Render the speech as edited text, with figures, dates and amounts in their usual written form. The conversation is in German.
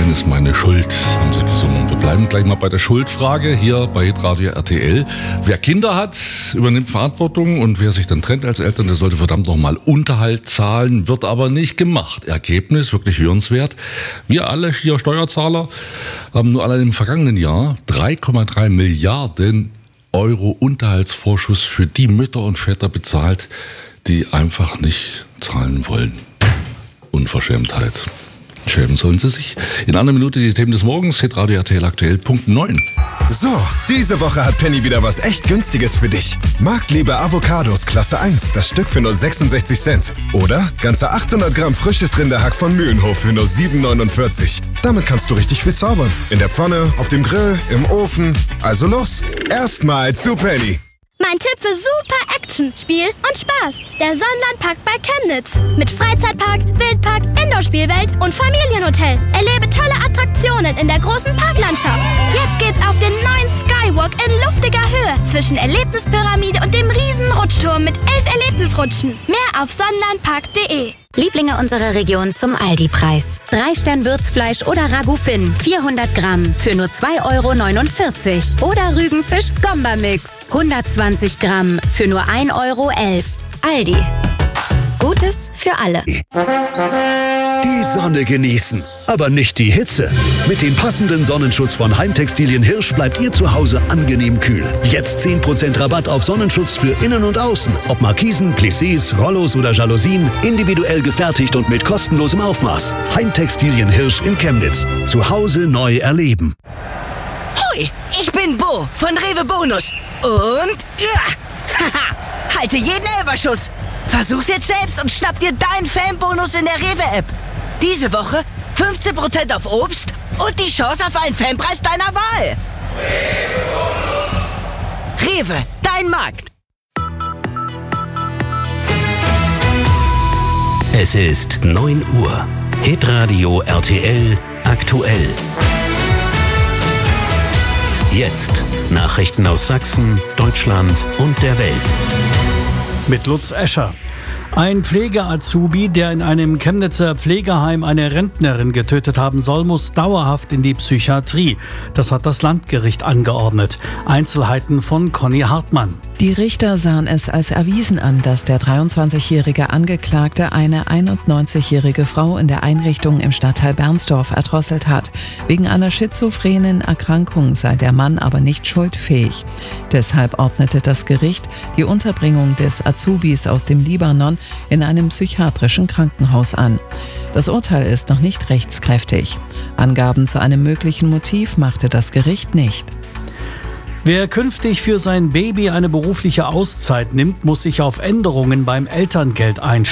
sein ist meine Schuld, haben sie gesungen. Wir bleiben gleich mal bei der Schuldfrage hier bei Radio RTL. Wer Kinder hat, übernimmt Verantwortung, und wer sich dann trennt als Eltern, der sollte verdammt nochmal Unterhalt zahlen, wird aber nicht gemacht. Ergebnis, wirklich hörenswert. Wir alle hier Steuerzahler haben nur allein im vergangenen Jahr 3,3 Milliarden Euro Unterhaltsvorschuss für die Mütter und Väter bezahlt, die einfach nicht zahlen wollen. Unverschämtheit. Schämen sollen sie sich. In einer Minute die Themen des Morgens, Radio RTL aktuell, Punkt 9. So, diese Woche hat Penny wieder was echt Günstiges für dich. Marktliebe Avocados Klasse 1, das Stück für nur 66 Cent. Oder ganze 800 Gramm frisches Rinderhack von Mühlenhof für nur 7,49. Damit kannst du richtig viel zaubern. In der Pfanne, auf dem Grill, im Ofen. Also los, erstmal zu Penny. Mein Tipp für super Action, Spiel und Spaß. Der Sonnenlandpark bei Chemnitz. Mit Freizeitpark, Wildpark, Indoor-Spielwelt und Familienhotel. Erlebe tolle Attraktionen in der großen Parklandschaft. Jetzt geht's auf den neuen Skywalk in luftiger Höhe zwischen Erlebnispyramide und dem riesen Rutschturm mit 11 Erlebnisrutschen. Mehr auf sonnenlandpark.de. Lieblinge unserer Region zum Aldi-Preis. 3-Stern-Würzfleisch oder Ragout Finn, 400 Gramm für nur 2,49 € Oder Rügenfisch-Skomba-Mix, 120 Gramm für nur 1,11 € Aldi. Gutes für alle. Die Sonne genießen, aber nicht die Hitze. Mit dem passenden Sonnenschutz von Heimtextilien Hirsch bleibt Ihr Zuhause angenehm kühl. Jetzt 10% Rabatt auf Sonnenschutz für Innen und Außen. Ob Markisen, Plissés, Rollos oder Jalousien, individuell gefertigt und mit kostenlosem Aufmaß. Heimtextilien Hirsch in Chemnitz. Zu Hause neu erleben. Hoi, ich bin Bo von Rewe Bonus. Und halte jeden Elferschuss. Versuch's jetzt selbst und schnapp dir deinen Fanbonus in der Rewe-App. Diese Woche 15% auf Obst und die Chance auf einen Fanpreis deiner Wahl. Rewe, dein Markt. Es ist 9 Uhr. Hitradio RTL aktuell. Jetzt Nachrichten aus Sachsen, Deutschland und der Welt. Mit Lutz Escher. Ein Pflege-Azubi, der in einem Chemnitzer Pflegeheim eine Rentnerin getötet haben soll, muss dauerhaft in die Psychiatrie. Das hat das Landgericht angeordnet. Einzelheiten von Conny Hartmann. Die Richter sahen es als erwiesen an, dass der 23-jährige Angeklagte eine 91-jährige Frau in der Einrichtung im Stadtteil Bernsdorf erdrosselt hat. Wegen einer schizophrenen Erkrankung sei der Mann aber nicht schuldfähig. Deshalb ordnete das Gericht die Unterbringung des Azubis aus dem Libanon in einem psychiatrischen Krankenhaus an. Das Urteil ist noch nicht rechtskräftig. Angaben zu einem möglichen Motiv machte das Gericht nicht. Wer künftig für sein Baby eine berufliche Auszeit nimmt, muss sich auf Änderungen beim Elterngeld einstellen.